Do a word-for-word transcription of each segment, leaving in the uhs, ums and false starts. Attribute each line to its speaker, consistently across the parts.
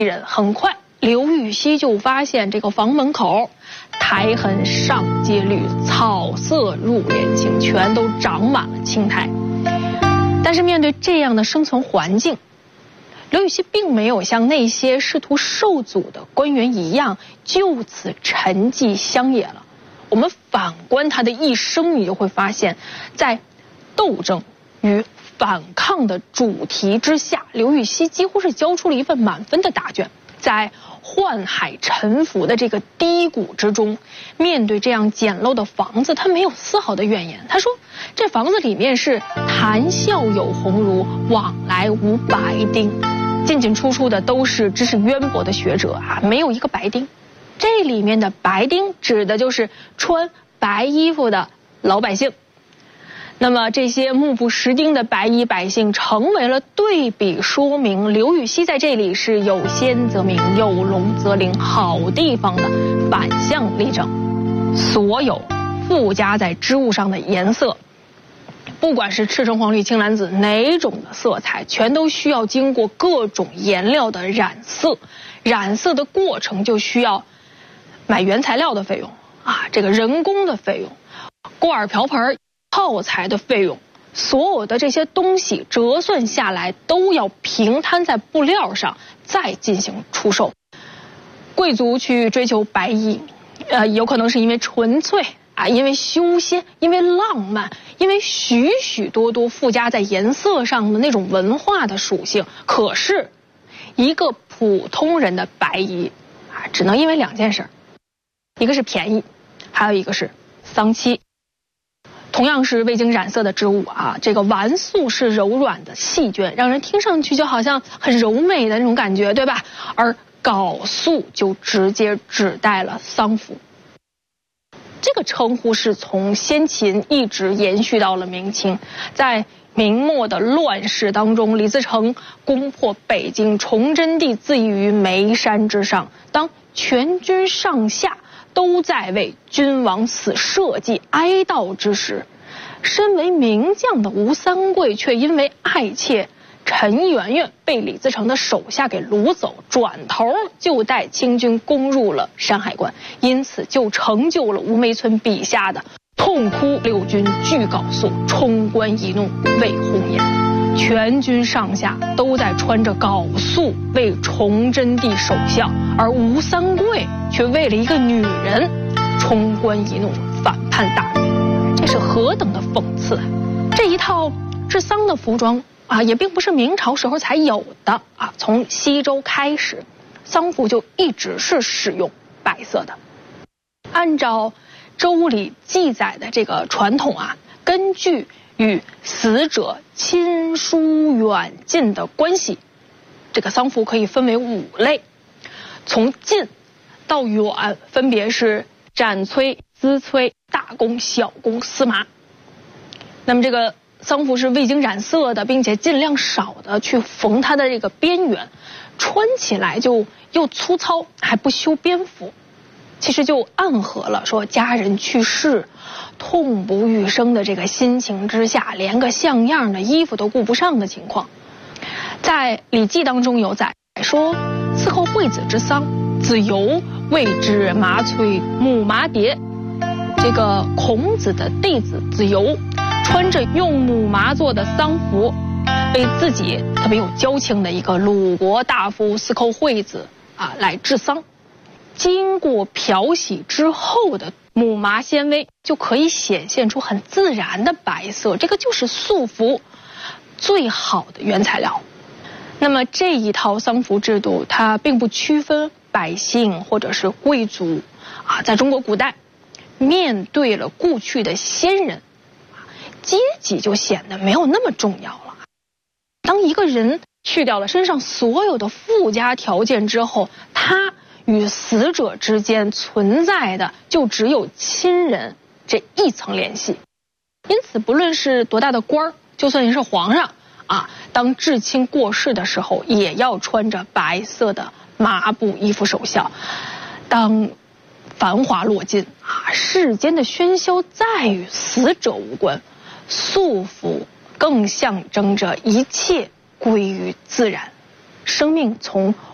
Speaker 1: 人。很快，刘禹锡就发现这个房门口，苔痕上阶绿，草色入帘青，全都长满了青苔。但是面对这样的生存环境，刘禹锡并没有像那些试图受阻的官员一样就此沉寂乡野了。我们反观他的一生，你就会发现，在斗争与反抗的主题之下，刘禹锡几乎是交出了一份满分的答卷。在宦海沉浮的这个低谷之中，面对这样简陋的房子，他没有丝毫的怨言。他说，这房子里面是谈笑有鸿儒，往来无白丁，进进出出的都是知识渊博的学者啊，没有一个白丁。这里面的白丁指的就是穿白衣服的老百姓。那么这些目不识丁的白衣百姓成为了对比说明，刘禹锡在这里是有仙则名，有龙则灵，好地方的反向例证。所有附加在织物上的颜色，不管是赤橙黄绿青蓝紫哪种的色彩，全都需要经过各种颜料的染色，染色的过程就需要买原材料的费用啊，这个人工的费用，锅碗瓢盆耗材的费用，所有的这些东西折算下来都要平摊在布料上，再进行出售。贵族去追求白衣，呃，有可能是因为纯粹啊，因为修仙，因为浪漫，因为许许多多附加在颜色上的那种文化的属性。可是，一个普通人的白衣啊，只能因为两件事，一个是便宜，还有一个是丧期。同样是未经染色的织物啊，这个绾素是柔软的细绢，让人听上去就好像很柔美的那种感觉，对吧？而缟素就直接指代了丧服。这个称呼是从先秦一直延续到了明清。在明末的乱世当中，李自成攻破北京，崇祯帝自缢于眉山之上，当全军上下都在为君王死社稷哀悼之时，身为名将的吴三桂却因为爱妾陈圆圆被李自成的手下给掳走，转头就带清军攻入了山海关，因此就成就了吴梅村笔下的痛哭六军俱缟素，冲冠一怒为红颜。全军上下都在穿着缟素为崇祯帝守孝，而吴三桂却为了一个女人冲冠一怒，反叛大明，这是何等的讽刺！这一套治丧的服装啊，也并不是明朝时候才有的啊，从西周开始，丧服就一直是使用白色的。按照周礼记载的这个传统啊，根据与死者亲疏远近的关系，这个丧服可以分为五类，从近到远分别是斩崔、丝崔、大弓、小弓、丝麻。那么这个丧服是未经染色的，并且尽量少的去缝它的这个边缘，穿起来就又粗糙，还不修边幅，其实就暗合了说家人去世痛不欲生的这个心情之下，连个像样的衣服都顾不上的情况。在《礼记》当中有载说，伺候惠子之丧，子游谓之麻崔母麻蝶。这个孔子的弟子子游穿着用母麻做的丧服，为自己特别有交情的一个鲁国大夫司寇惠子啊来治丧。经过漂洗之后的母麻纤维就可以显现出很自然的白色，这个就是素服最好的原材料。那么这一套丧服制度，它并不区分百姓或者是贵族啊，在中国古代，面对了故去的先人，阶级就显得没有那么重要了。当一个人去掉了身上所有的附加条件之后，他与死者之间存在的就只有亲人这一层联系。因此不论是多大的官儿，就算你是皇上啊，当至亲过世的时候也要穿着白色的麻布衣服守孝。当繁华落尽啊，世间的喧嚣再与死者无关，素服更象征着一切归于自然，生命从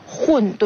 Speaker 1: 混沌。